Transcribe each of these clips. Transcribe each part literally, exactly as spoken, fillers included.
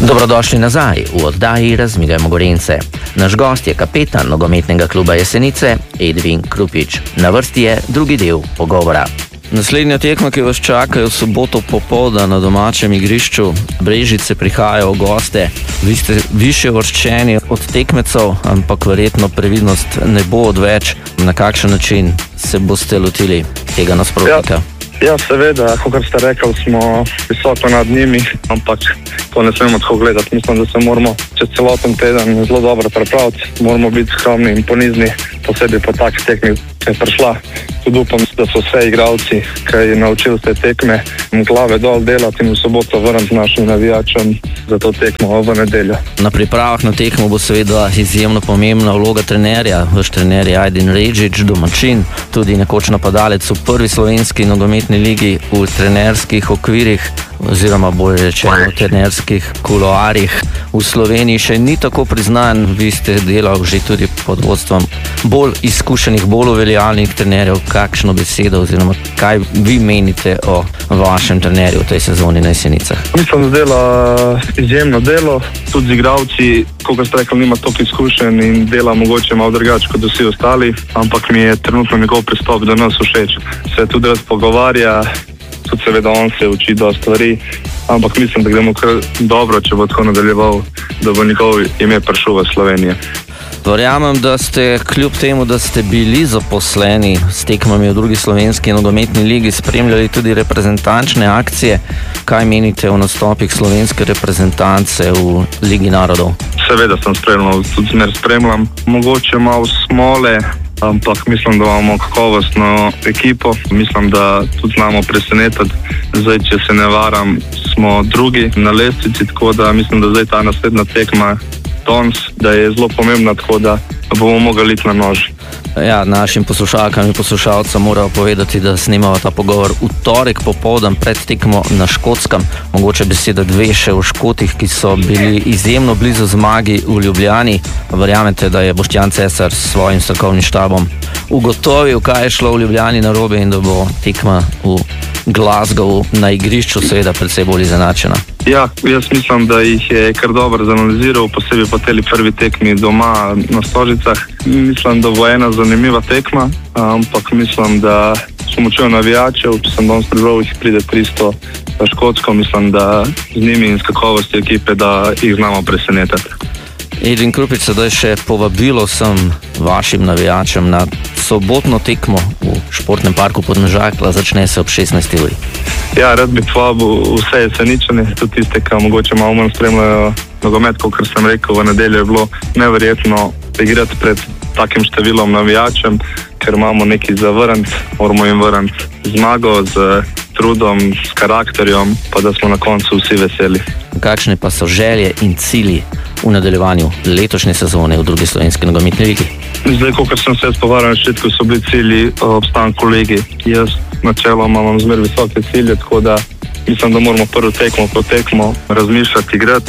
Dobrodošli nazaj v oddaji Razmigajmo Gorenjce. Naš gost je kapetan nogometnega kluba Jesenice, Edvin Krupič. Na vrsti je drugi del pogovora. Naslednja tekma, ki vas čaka, je v soboto popoldan na domačem igrišču. Brežice prihajajo v goste. Vi ste više uvrščeni od tekmecev, ampak verjetno previdnost ne bo odveč. Na kakšen način se boste lotili tega nasprotnika? Ja. Ja, seveda, kot ste rekli, smo visoko nad njimi, ampak to ne smemo tako gledati. Mislim, da se moramo čez celoten teden zelo dobro pripraviti, moramo biti skromni in ponizni, posebej po takih tekmih, ki je prišla. Tudi upam, da so vse igralci, ki je naučil te tekme, glave dol delati in v soboto vrniti našim navijačem za to tekmo v nedeljo. Na pripravah na tekmo bo seveda izjemno pomembna vloga trenerja. Vaš trener je Ajdin Redžić, domačin, tudi nekoč napadalec v prvi slovenski nogometni ligi, v trenerskih okvirih oziroma bolj rečeno v trenerskih kuloarjih. V Sloveniji še ni tako priznan, vi ste delali že tudi pod vodstvom bolj izkušenih, bolj uveljavljenih trenerjev. Kakšno besedo oziroma kaj vi menite o vašem trenerju v tej sezoni na Jesenicah? Mislim, da dela izjemno delo, tudi z igralci, kot ste rekli, nima toliko izkušenj in dela mogoče malo drugače kot vsi ostali, ampak mi je trenutno njegov pristop do nas všeč. Se tudi rad pogovarja, tudi seveda on se uči dosti stvari, ampak mislim, da gremo kar dobro, če bo tako nadaljeval, da bo njegov ime prišel v Slovenijo. Verjamem, da ste kljub temu, da ste bili zaposleni s tekmami v drugi slovenski nogometni ligi, spremljali tudi reprezentančne akcije. Kaj menite o nastopih slovenske reprezentance v Ligi narodov? Seveda sem spremljal, tudi zmer spremljam. Mogoče malo smole, ampak mislim, da imamo kakovostno ekipo. Mislim, da tudi znamo presenetiti. Zdaj, če se ne varam, smo drugi na lestvici, tako da mislim, da zdaj ta naslednja tekma danes, da je zelo pomembna, tako da bomo mogli iti na nož. Ja, našim poslušalkam in poslušalcem morajo povedati, da snemamo ta pogovor v torek popoldan pred tekmo na Škotskem. Mogoče beseda dve še o Škotih, ki so bili izjemno blizu zmagi v Ljubljani. Verjamete, da je Boštjan Cesar s svojim strokovnim štabom ugotovil, kaj je šlo v Ljubljani narobe in da bo tekma v Glasgowu na igrišču seveda precej bolj izenačena? Ja, jaz mislim, da jih je kar dobro zanaliziral, posebej po tej prvi tekmi doma na Stožicah. Mislim, da bo ena zanimiva tekma, ampak mislim, da s pomočjo navijačev, če sem danes prebral, jih pride tristo na Škotsko, mislim, da z njimi in s kakovosti ekipe, da jih znamo presenetiti. Edvin Krupič, sedaj še povabilo sem vašim navijačem na sobotno tekmo v Športnem parku Podmežakla, začne se ob šestnajsti uri. Ja, rad bi povabil vse Jeseničane, tudi tiste, ki mogoče malo manj spremljajo nogomet, kot sem rekel, v nedeljo je bilo neverjetno igrati pred takim številom navijačem, ker imamo neki zavrnc, moramo jim vrniti zmago z trudom, s karakterjem, pa da smo na koncu vsi veseli. Kakšne pa so želje in cilji v nadaljevanju letošnje sezone v drugi slovenski nogometni ligi? Zdaj, kot sem se spovarjal na začetku, so bili cilji obstanku ligi. Jaz načeloma imam zmer visoke cilje, tako da mislim, da moramo prvo tekmo po tekmo razmišljati, igrati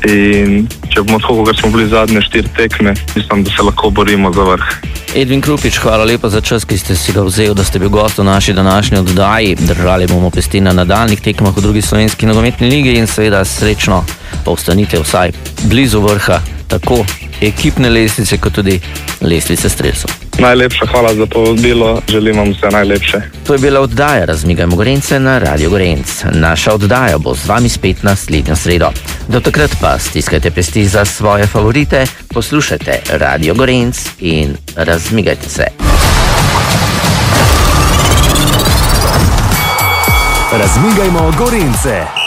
in če bomo tako, kot smo bili zadnje štiri tekme, mislim, da se lahko borimo za vrh. Edvin Krupič, hvala lepa za čas, ki ste si ga vzeli, da ste bil gost v naši današnji oddaji. Držali bomo pesti na nadaljnih tekmah v drugi slovenski nogometni ligi in seveda srečno pa ostanite vsaj blizu vrha, tako ekipne lestvice, kot tudi lestvice strelcev. Najlepša hvala za povabilo, želim vam vse najlepše. To je bila oddaja Razmigajmo Gorenjce na Radio Gorenc. Naša oddaja bo z vami spet naslednjo sredo. Do takrat pa stiskajte pesti za svoje favorite, poslušajte Radio Gorenc in razmigajte se. Razmigajmo Gorenjce.